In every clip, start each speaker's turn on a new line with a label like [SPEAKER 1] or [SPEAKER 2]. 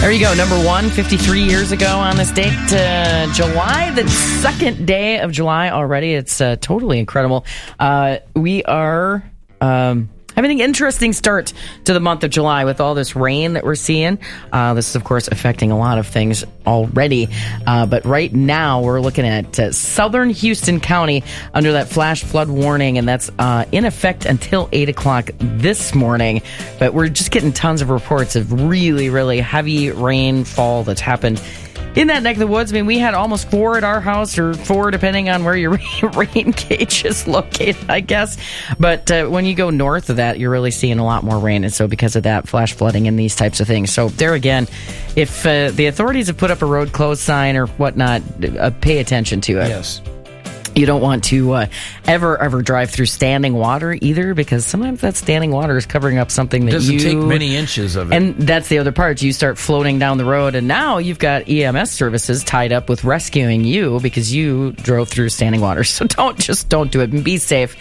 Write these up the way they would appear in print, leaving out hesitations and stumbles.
[SPEAKER 1] There you go. Number one, 53 years ago on this date, July, the second day of July already. It's totally incredible. We are having an interesting start to the month of July with all this rain that we're seeing. This is, of course, affecting a lot of things already. But right now, we're looking at southern Houston County under that flash flood warning, and that's in effect until 8 o'clock this morning. But we're just getting tons of reports of really, really heavy rainfall that's happened in that neck of the woods. I mean, we had almost 4 at our house, or 4 depending on where your rain gauge is located, I guess. But when you go north of that, you're really seeing a lot more rain. And so because of that, flash flooding and these types of things. So there again, if the authorities have put up a road closed sign or whatnot, pay attention to it.
[SPEAKER 2] Yes.
[SPEAKER 1] You don't want to ever drive through standing water either, because sometimes that standing water is covering up something that
[SPEAKER 2] doesn't take many inches of it.
[SPEAKER 1] And that's the other part. You start floating down the road, and now you've got EMS services tied up with rescuing you because you drove through standing water. So don't do it, and be safe.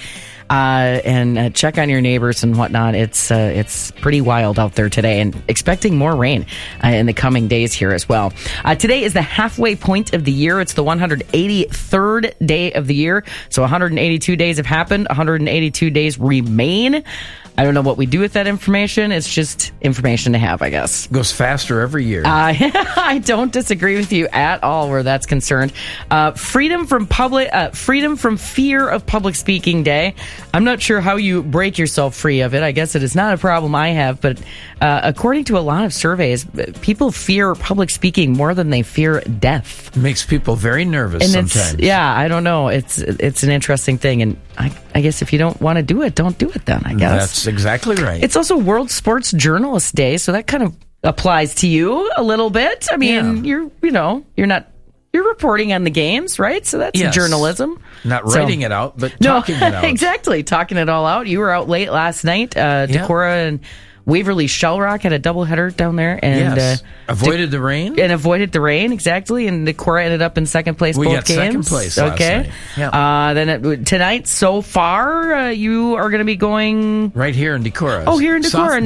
[SPEAKER 1] And check on your neighbors and whatnot. It's pretty wild out there today, and expecting more rain in the coming days here as well. Today is the halfway point of the year. It's the 183rd day of the year. So 182 days have happened. 182 days remain. I don't know what we do with that information. It's just information to have, I guess.
[SPEAKER 2] Goes faster every year.
[SPEAKER 1] I don't disagree with you at all where that's concerned. Freedom from fear of public speaking day. I'm not sure how you break yourself free of it. I guess it is not a problem I have, but according to a lot of surveys, people fear public speaking more than they fear death.
[SPEAKER 2] It makes people very nervous sometimes.
[SPEAKER 1] Yeah, I don't know. It's an interesting thing, and I guess if you don't want to do it, don't do it then, I guess.
[SPEAKER 2] That's exactly right.
[SPEAKER 1] It's also World Sports Journalist Day, so that kind of applies to you a little bit. I mean, you're reporting on the games, right? So that's journalism.
[SPEAKER 2] Not writing it out, but talking it out.
[SPEAKER 1] Exactly, talking it all out. You were out late last night. Decorah and Waverly Shell Rock had a doubleheader down there, and
[SPEAKER 2] avoided the rain.
[SPEAKER 1] Exactly. And Decorah ended up in second place both games.
[SPEAKER 2] Second place last night. Yeah.
[SPEAKER 1] Then tonight, so far, you are going to be going
[SPEAKER 2] right here in Decorah.
[SPEAKER 1] Oh, here in Decorah,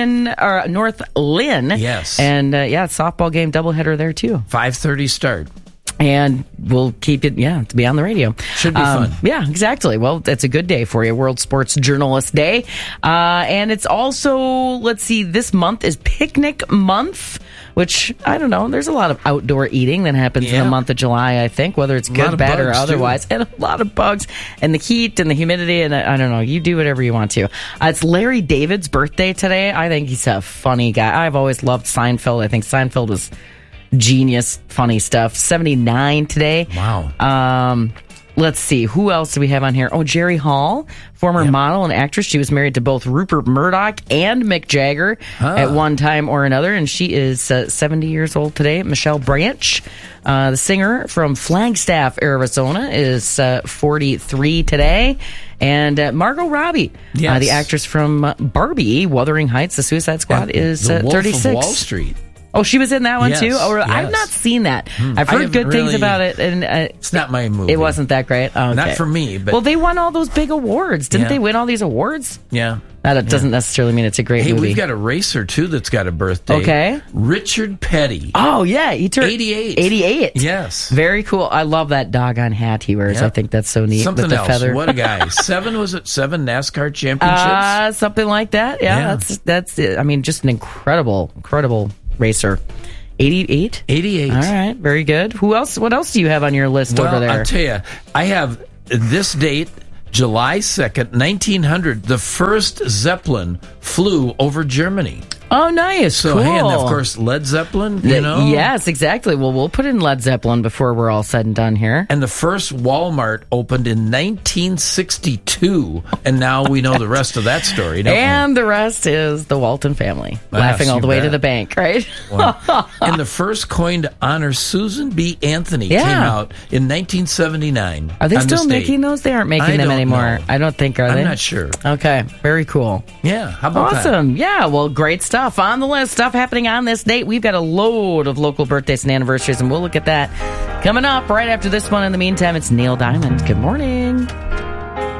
[SPEAKER 1] North Lynn.
[SPEAKER 2] Yes.
[SPEAKER 1] And softball game doubleheader there too.
[SPEAKER 2] 5:30 start.
[SPEAKER 1] And we'll keep it, to be on the radio.
[SPEAKER 2] Should be fun.
[SPEAKER 1] Yeah, exactly. Well, that's a good day for you, World Sports Journalist Day. And it's also, this month is Picnic Month, which, I don't know, there's a lot of outdoor eating that happens in the month of July, I think, whether it's good, bad, or otherwise. And a lot of bugs, and the heat, and the humidity, and I don't know, you do whatever you want to. It's Larry David's birthday today. I think he's a funny guy. I've always loved Seinfeld. I think Seinfeld was genius, funny stuff. 79 today.
[SPEAKER 2] Wow.
[SPEAKER 1] Let's see. Who else do we have on here? Oh, Jerry Hall, former model and actress. She was married to both Rupert Murdoch and Mick Jagger at one time or another, and she is 70 years old today. Michelle Branch, the singer from Flagstaff, Arizona, is 43 today. And Margot Robbie, the actress from Barbie, Wuthering Heights, The Suicide Squad, is 36.
[SPEAKER 2] Wolf of Wall Street.
[SPEAKER 1] Oh, she was in that one too? Oh, I've not seen that. I've heard good things about it. And
[SPEAKER 2] it's not my movie.
[SPEAKER 1] It wasn't that great? Okay.
[SPEAKER 2] Not for me. But
[SPEAKER 1] well, they won all those big awards. Didn't they win all these awards?
[SPEAKER 2] Yeah.
[SPEAKER 1] That doesn't necessarily mean it's a great movie.
[SPEAKER 2] We've got a racer, too, that's got a birthday.
[SPEAKER 1] Okay.
[SPEAKER 2] Richard Petty.
[SPEAKER 1] Oh, yeah. He turned
[SPEAKER 2] 88.
[SPEAKER 1] 88.
[SPEAKER 2] Yes.
[SPEAKER 1] Very cool. I love that doggone hat he wears. I think that's so neat.
[SPEAKER 2] Something
[SPEAKER 1] with the
[SPEAKER 2] else.
[SPEAKER 1] Feather.
[SPEAKER 2] What a guy. 7 NASCAR championships?
[SPEAKER 1] Something like that. Yeah. That's I mean, just an incredible racer. 88?
[SPEAKER 2] 88.
[SPEAKER 1] All right, very good. Who else? What else do you have on your list over there?
[SPEAKER 2] I'll tell you, I have this date, July 2nd, 1900, the first Zeppelin flew over Germany.
[SPEAKER 1] Oh, nice.
[SPEAKER 2] So,
[SPEAKER 1] cool.
[SPEAKER 2] Hey, and of course, Led Zeppelin, you know?
[SPEAKER 1] Yes, exactly. Well, we'll put in Led Zeppelin before we're all said and done here.
[SPEAKER 2] And the first Walmart opened in 1962, and now we know the rest of that story, don't we?
[SPEAKER 1] And the rest is the Walton family, laughing all the way to the bank, right?
[SPEAKER 2] Well, and the first coin to honor Susan B. Anthony came out in 1979.
[SPEAKER 1] Are they still making those? They aren't making them anymore.
[SPEAKER 2] Know.
[SPEAKER 1] I don't think, are they?
[SPEAKER 2] I'm not sure.
[SPEAKER 1] Okay, very cool.
[SPEAKER 2] Yeah, how about that?
[SPEAKER 1] Awesome. Yeah, well, great stuff. On the list, stuff happening on this date. We've got a load of local birthdays and anniversaries, and we'll look at that coming up right after this one. In the meantime, it's Neil Diamond. Good morning.